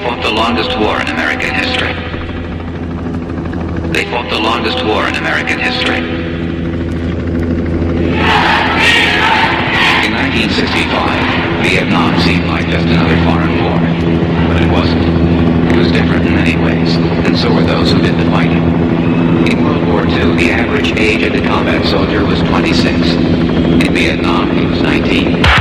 fought the longest war in American history. They fought the longest war in American history. In 1965, Vietnam seemed like just another foreign war. But it wasn't. It was different in many ways, and so were those who did the fighting. In World War II, the average age of the combat soldier was 26. In Vietnam, he was 19.